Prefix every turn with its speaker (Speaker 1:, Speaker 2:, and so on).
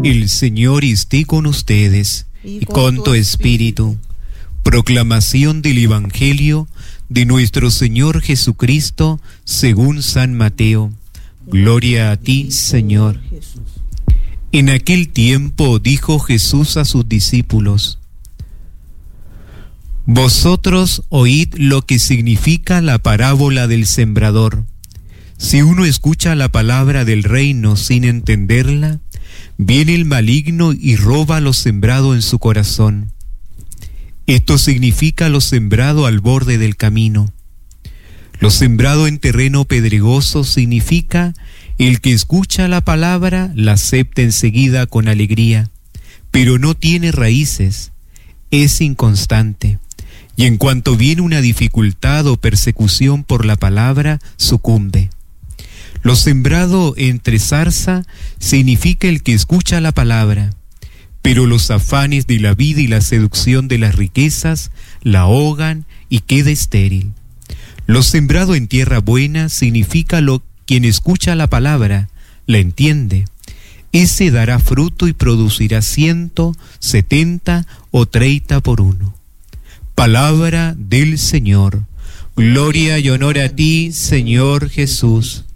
Speaker 1: El Señor esté con ustedes y con tu espíritu. Proclamación del Evangelio de nuestro Señor Jesucristo según San Mateo. Gloria a ti, Señor. En aquel tiempo dijo Jesús a sus discípulos: Vosotros oíd lo que significa la parábola del sembrador. Si uno escucha la palabra del reino sin entenderla, viene el maligno y roba lo sembrado en su corazón. Esto significa lo sembrado al borde del camino. Lo sembrado en terreno pedregoso significa el que escucha la palabra, la acepta enseguida con alegría, pero no tiene raíces, es inconstante, y en cuanto viene una dificultad o persecución por la palabra, sucumbe. Lo sembrado entre zarza significa el que escucha la palabra, pero los afanes de la vida y la seducción de las riquezas la ahogan y queda estéril. Lo sembrado en tierra buena significa quien escucha la palabra, la entiende. Ese dará fruto y producirá 100, 70 o 30 por uno. Palabra del Señor. Gloria y honor a ti, Señor Jesús.